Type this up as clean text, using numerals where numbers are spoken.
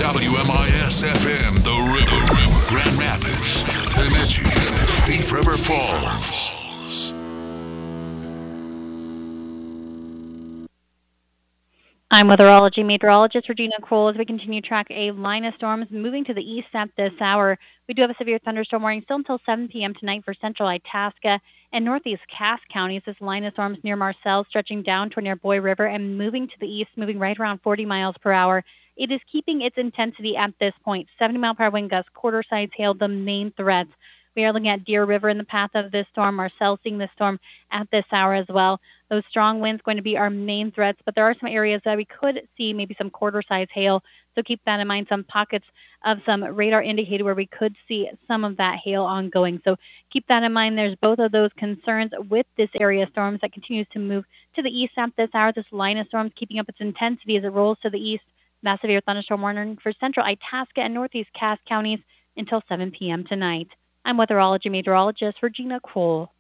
WMIS-FM, The River, Grand Rapids, Bemidji, Thief River Falls. I'm weatherology meteorologist Regina Kroll as we continue to track a line of storms moving to the east at this hour. We do have a severe thunderstorm warning still until 7 p.m. tonight for central Itasca and northeast Cass counties. This line of storms near Marcel stretching down toward near Boy River and moving to the east, moving right around 40 miles per hour. It is keeping its intensity at this point. 70-mile-per-hour wind gusts, quarter-size hail, the main threats. We are looking at Deer River in the path of this storm. Marcel seeing this storm at this hour as well. Those strong winds going to be our main threats, but there are some areas that we could see maybe some quarter-size hail. So keep that in mind. Some pockets of some radar indicated where we could see some of that hail ongoing. So keep that in mind. There's both of those concerns with this area of storms that continues to move to the east at this hour. This line of storms keeping up its intensity as it rolls to the east. Massive severe thunderstorm warning for central Itasca and northeast Cass counties until 7 p.m. tonight. I'm weatherology meteorologist Regina Kroll.